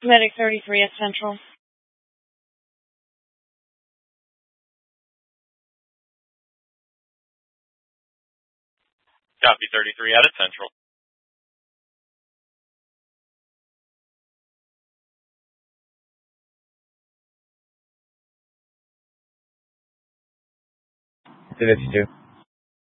Medic 33 at Central. Copy 33 out at Central. Two 52.